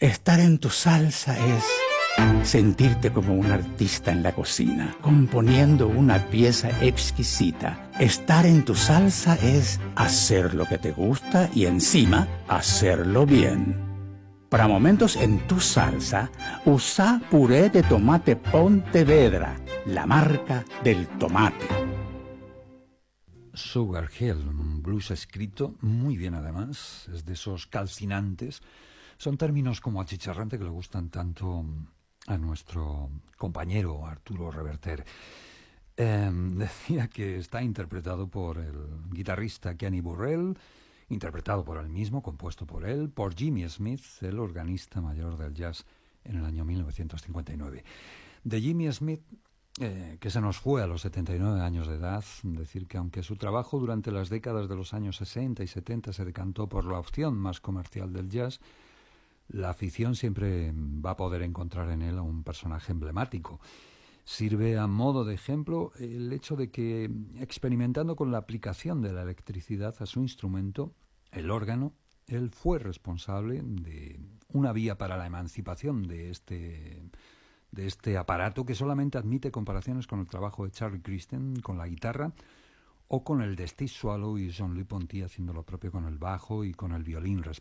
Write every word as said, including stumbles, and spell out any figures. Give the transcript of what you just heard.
Estar en tu salsa es sentirte como un artista en la cocina, componiendo una pieza exquisita. Estar en tu salsa es hacer lo que te gusta y encima hacerlo bien. Para momentos en tu salsa, usa puré de tomate Pontevedra, la marca del tomate. Sugar Hill, un blues escrito muy bien además, es de esos calcinantes. Son términos como achicharrante que le gustan tanto a nuestro compañero Arturo Reverter. Eh, decía que está interpretado por el guitarrista Kenny Burrell, interpretado por él mismo, compuesto por él, por Jimmy Smith, el organista mayor del jazz en el año mil novecientos cincuenta y nueve. De Jimmy Smith, eh, que se nos fue a los setenta y nueve años de edad, decir que aunque su trabajo durante las décadas de los años sesenta y setenta se decantó por la opción más comercial del jazz, la afición siempre va a poder encontrar en él a un personaje emblemático. Sirve a modo de ejemplo el hecho de que, experimentando con la aplicación de la electricidad a su instrumento, el órgano, él fue responsable de una vía para la emancipación de este, de este aparato que solamente admite comparaciones con el trabajo de Charlie Christian con la guitarra o con el de Steve Swallow y Jean-Louis Ponty haciendo lo propio con el bajo y con el violín, respectivamente.